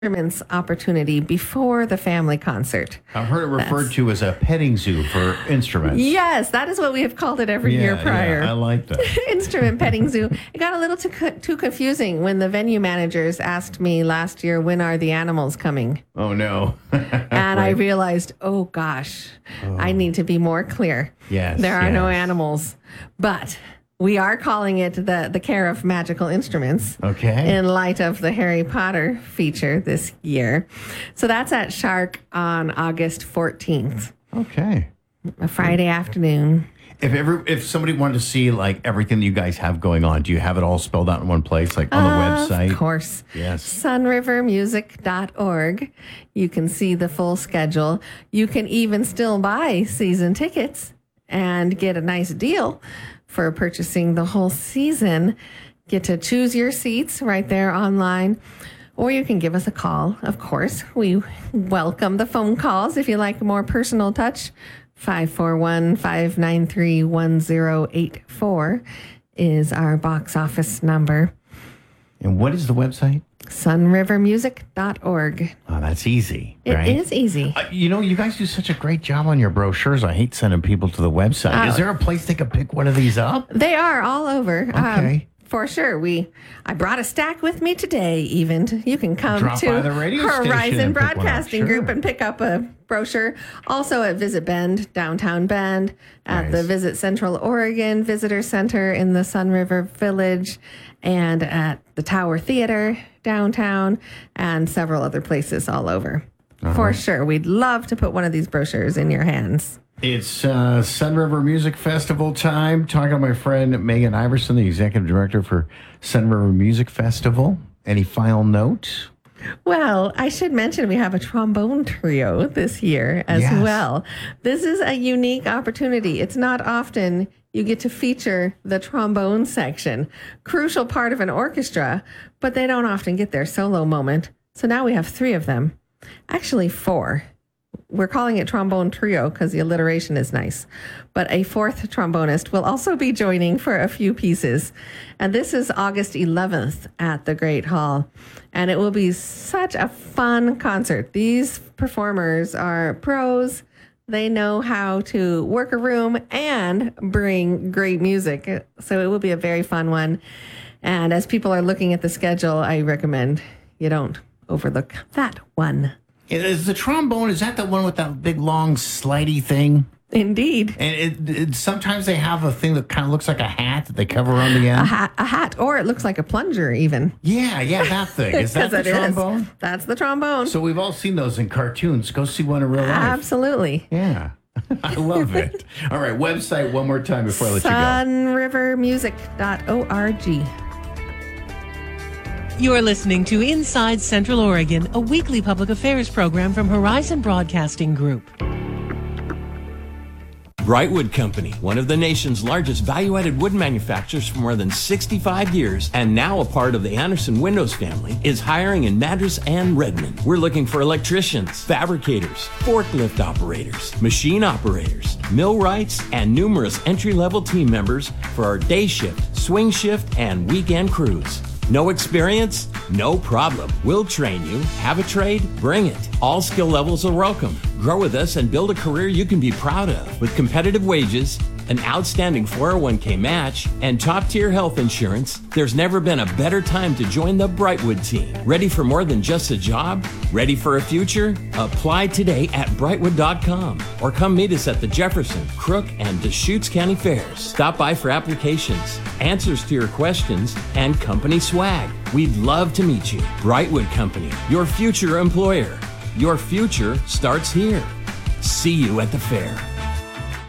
instruments opportunity before the family concert. I've heard it referred to as a petting zoo for instruments. Yes, that is what we have called it every year prior. Yeah, I like that. Instrument petting zoo. It got a little too confusing when the venue managers asked me last year, when are the animals coming? Oh, no. And I realized, oh, gosh, I need to be more clear. Yes, There are no yes. animals, but we are calling it the Care of Magical Instruments. Okay. In light of the Harry Potter feature this year. So that's at Shark on August 14th, Okay. a Friday afternoon. If somebody wanted to see like everything that you guys have going on, do you have it all spelled out in one place, like on the website? Of course. Yes. sunrivermusic.org. You can see the full schedule. You can even still buy season tickets and get a nice deal for purchasing the whole season. Get to choose your seats right there online. Or you can give us a call, of course. We welcome the phone calls if you like a more personal touch. 541-593-1084 is our box office number. And what is the website? sunrivermusic.org. Oh, that's easy, It right? is easy. You guys do such a great job on your brochures. I hate sending people to the website. Is there a place they could pick one of these up? They are all over. Okay. For sure. I brought a stack with me today, even. You can come Drop to by the radio station Horizon and pick one up. Broadcasting Group Sure. and pick up a brochure. Also at Visit Bend, downtown Bend, at the Nice. Visit Central Oregon Visitor Center in the Sun River Village, and at the Tower Theater downtown, and several other places all over. For sure. We'd love to put one of these brochures in your hands. It's Sun River Music Festival time. Talking to my friend Megan Iverson, the executive director for Sun River Music Festival. Any final note? Well, I should mention we have a trombone trio this year as Yes. well. This is a unique opportunity. It's not often you get to feature the trombone section, crucial part of an orchestra, but they don't often get their solo moment. So now we have 3 of them, actually 4. We're calling it trombone trio because the alliteration is nice. But a 4th trombonist will also be joining for a few pieces. And this is August 11th at the Great Hall. And it will be such a fun concert. These performers are pros. They know how to work a room and bring great music. So it will be a very fun one. And as people are looking at the schedule, I recommend you don't overlook that one. Is the trombone, is that the one with that big long slidey thing? Indeed. And sometimes they have a thing that kind of looks like a hat that they cover on the end. A hat, or it looks like a plunger even. Yeah, that thing. Is that 'Cause the it is. trombone? That's the trombone. So we've all seen those in cartoons. Go see one in real life. Absolutely. Yeah. I love it. All right, website one more time before I let you go. sunrivermusic.org. You're listening to Inside Central Oregon, a weekly public affairs program from Horizon Broadcasting Group. Brightwood Company, one of the nation's largest value-added wood manufacturers for more than 65 years and now a part of the Anderson Windows family, is hiring in Madras and Redmond. We're looking for electricians, fabricators, forklift operators, machine operators, millwrights, and numerous entry-level team members for our day shift, swing shift, and weekend crews. No experience? No problem. We'll train you. Have a trade? Bring it. All skill levels are welcome. Grow with us and build a career you can be proud of. With competitive wages, an outstanding 401k match, and top-tier health insurance, there's never been a better time to join the Brightwood team. Ready for more than just a job? Ready for a future? Apply today at brightwood.com or come meet us at the Jefferson, Crook, and Deschutes County Fairs. Stop by for applications, answers to your questions, and company swag. We'd love to meet you. Brightwood Company, your future employer. Your future starts here. See you at the fair.